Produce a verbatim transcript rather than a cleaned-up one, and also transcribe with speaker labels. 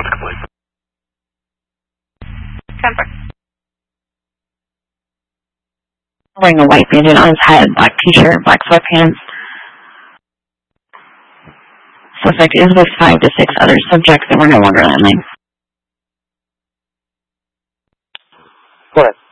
Speaker 1: complete.
Speaker 2: Comfort.
Speaker 3: Wearing a white bandage on his head, black t-shirt, black sweatpants. Suspect is with five to six other subjects that were no longer landing.
Speaker 1: Go ahead.